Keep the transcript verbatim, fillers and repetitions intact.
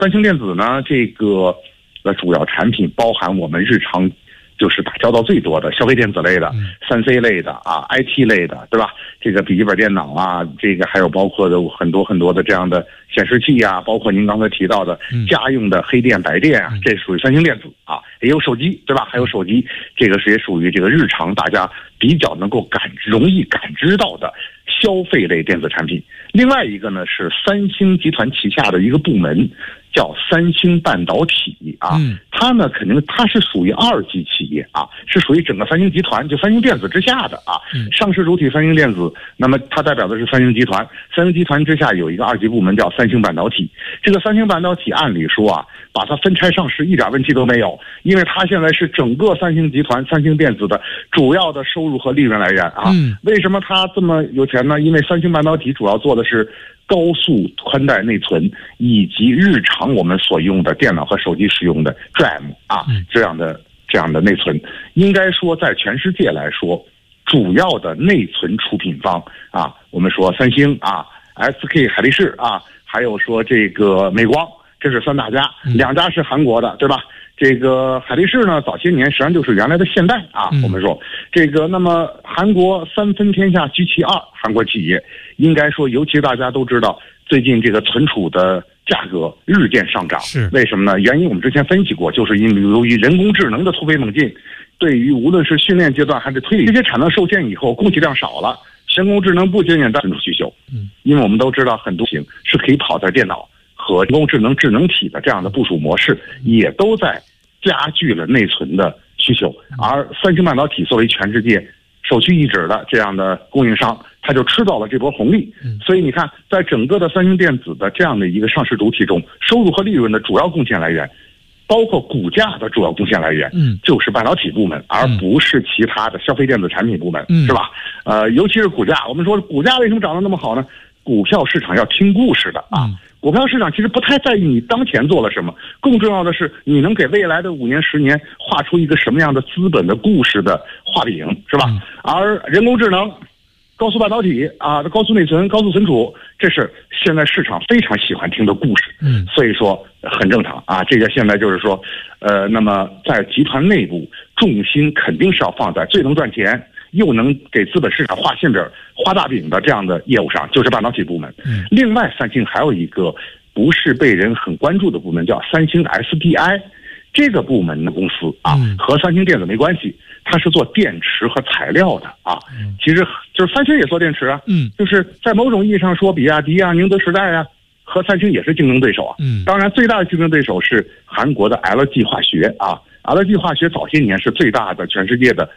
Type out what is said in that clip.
三星电子呢，这个呃主要产品包含我们日常就是打交道最多的消费电子类的、三 C 类的啊、I T 类的，对吧？这个笔记本电脑啊，这个还有包括的很多很多的这样的显示器啊，包括您刚才提到的家用的黑电白电啊，这属于三星电子啊。也有手机，对吧？还有手机，这个是也属于这个日常大家比较能够感容易感知到的消费类电子产品。另外一个呢是三星集团旗下的一个部门，叫三星半导体啊，它呢肯定它是属于二级企业啊，是属于整个三星集团，就三星电子之下的啊，上市主体三星电子，那么它代表的是三星集团，三星集团之下有一个二级部门叫三星半导体。这个三星半导体按理说啊，把它分拆上市一点问题都没有，因为它现在是整个三星集团三星电子的主要的收入和利润来源啊。为什么它这么有钱呢？因为三星半导体主要做的是高速宽带内存以及日常我们所用的电脑和手机使用的 D R A M 啊这样的这样的内存，应该说在全世界来说，主要的内存出品方啊，我们说三星啊、S K 海力士啊，还有说这个美光，这是三大家，两家是韩国的，对吧？这个海力士呢，早些年实际上就是原来的现代啊。我们说这个，那么韩国三分天下居其二，韩国企业应该说，尤其大家都知道，最近这个存储的价格日渐上涨，是为什么呢？原因我们之前分析过，就是因为由于人工智能的突飞猛进，对于无论是训练阶段还是推理，这些产能受限以后，供给量少了，人工智能不仅仅单纯需求，嗯，因为我们都知道很多型是可以跑在电脑和人工智能智能体的这样的部署模式，也都在加剧了内存的需求，而三星半导体作为全世界首屈一指的这样的供应商，它就吃到了这波红利。所以你看，在整个的三星电子的这样的一个上市主体中，收入和利润的主要贡献来源，包括股价的主要贡献来源，就是半导体部门，而不是其他的消费电子产品部门，是吧？呃，尤其是股价，我们说股价为什么涨得那么好呢？股票市场要听故事的啊。股票市场其实不太在意你当前做了什么，更重要的是你能给未来的五年、十年画出一个什么样的资本的故事的画饼，是吧？而人工智能、高速半导体啊、高速内存、高速存储，这是现在市场非常喜欢听的故事。嗯，所以说很正常啊。这个现在就是说，呃，那么在集团内部，重心肯定是要放在最能赚钱，又能给资本市场画馅饼、画大饼的这样的业务上，就是半导体部门。嗯，另外，三星还有一个不是被人很关注的部门，叫三星 S D I。这个部门的公司啊，和三星电子没关系，它是做电池和材料的啊。其实就是三星也做电池啊，嗯，就是在某种意义上说，比亚迪啊、宁德时代啊，和三星也是竞争对手啊。嗯，当然最大的竞争对手是韩国的 L G 化学啊。L G 化学早些年是最大的全世界的